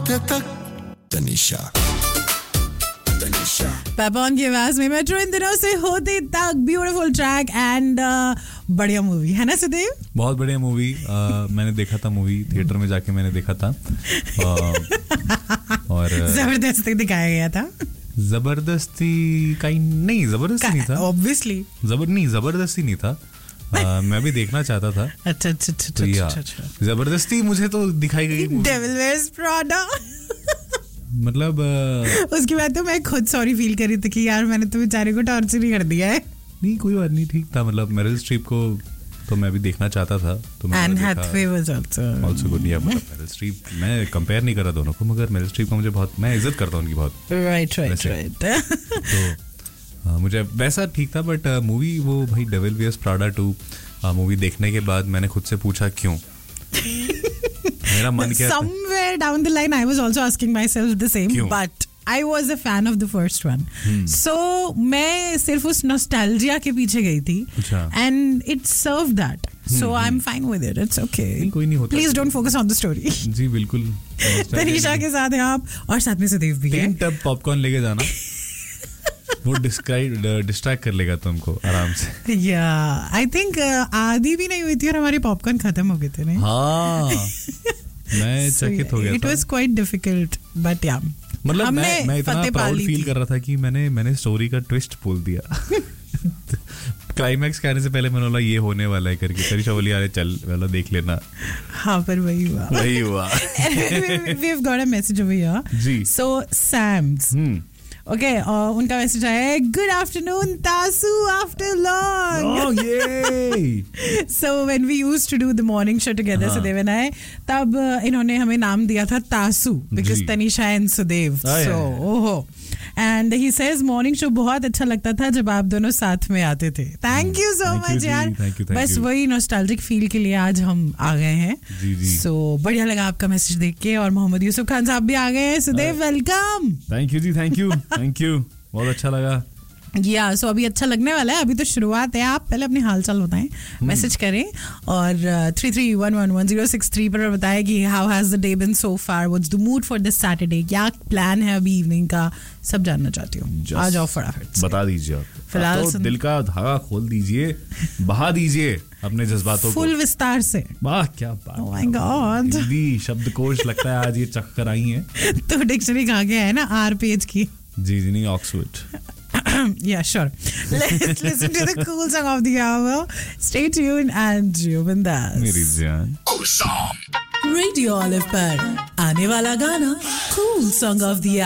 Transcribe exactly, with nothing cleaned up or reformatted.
हफ्ते तक तनिषा पेपॉन की आवाज में मेट्रो इन दिनों से होते तक ब्यूटीफुल ट्रैक एंड बढ़िया मूवी है ना सुदेव? बहुत बढ़िया मूवी. मैंने देखा था मूवी थिएटर में जाके मैंने देखा था uh, और जबरदस्ती दिखाया गया था. जबरदस्ती का नहीं जबरदस्ती नहीं था ऑब्वियसली जबर नहीं जबरदस्ती नहीं था. uh, मैं भी देखना चाहता था. अच्छा अच्छा अच्छा अच्छा. जबरदस्ती मुझे तो दिखाई गई. Devil wears Prada. मतलब uh, उसके बाद तो मैं खुद सॉरी फील कर रही थी कि यार मैंने तो बेचारे को टॉर्चर ही कर दिया है. नहीं कोई बात नहीं, ठीक था. मतलब मेरिल स्ट्रीप को तो मैं भी देखना चाहता था. तो N Hathaway was also also good. या मतलब मेरिल स्ट्रीप मैं कंपेयर नहीं कर रहा दोनों को, मगर मेरिल स्ट्रीप को मुझे बहुत मैं इज्जत करता हूं उनकी बहुत. Right right right. तो uh, मुझे वैसा ठीक था. बट मूवी uh, वो भाई devil wears Prada two movie देखने के बाद मैंने खुद से पूछा क्यों. मेरा मन क्या somewhere down the line I was also asking myself the same क्यों? but I was a fan of the first one. hmm. So मैं सिर्फ उस nostalgia के पीछे गई थी. अच्छा. And it served that. So hmm. I'm fine with it. It's okay. नहीं, कोई नहीं होता. Please don't focus on the story. जी बिल्कुल. तनीषा के साथ हैं आप और साथ में सुदेव भी है. तीन टब पॉपकॉर्न लेके जाना. वो डिस्क्राइब डिस्ट्रैक्ट कर लेगा तुमको आराम से. या आई थिंक आधी भी नहीं हुई थी और हमारे पॉपकॉर्न खत्म हो गए थे. नहीं हाँ मैं चकित हो गया था. It was quite difficult but या मतलब मैं मैं इतना प्राउड फील कर रहा था कि मैंने मैंने स्टोरी का ट्विस्ट बोल दिया. क्लाइमैक्स के आने से पहले मैंने बोला ये होने वाला है करके. तनीषा बोली यार चल वाला देख लेना. हाँ पर वही हुआ वही हुआ. We have got a message over here. Ji. So Sam's okay और उनका मैसेज आया है good afternoon तासू after long. So when we used to do the morning show together Sudev and I, तब इन्होंने हमें नाम दिया था तासू बिकॉज तनीषा एंड सुदेव. सो ओहो and he says morning show बहुत अच्छा लगता था जब आप दोनों साथ में आते थे. थैंक यू सो मच यार. बस वही नॉस्टैल्जिक फील के लिए आज हम आ गए हैं. सो so, बढ़िया लगा आपका मैसेज देख के. और मोहम्मद यूसुफ खान साहब भी आ गए हैं. Sudev welcome. Thank you ji. Thank you thank you. बहुत अच्छा लगा. या सो अभी अच्छा लगने वाला है. अभी तो शुरुआत है. आप पहले अपनी हाल चाल बताएं. मैसेज करें और three three one one one zero six three पर बताएं कि how has the day been so far. What's the mood for this Saturday. क्या प्लान है अभी इवनिंग का, सब जानना चाहती हूँ. आ जाओ फटाफट बता दीजिए. फिलहाल तो दिल का धागा खोल दीजिए, बहा दीजिए अपने जज्बातों को फुल विस्तार से. वाह क्या बात. Oh my God. हिंदी शब्दकोश लगता है आज ये चक कर आई हैं. तो डिक्शनरी कहाँ गया है ना आर पेज की. जी जी नहीं Oxford. Yeah, sure. Let's listen to the cool song of the hour. Stay tuned and you bindas. मेरी जान. Cool song. Radio Olive पर आने वाला गाना cool song of the hour.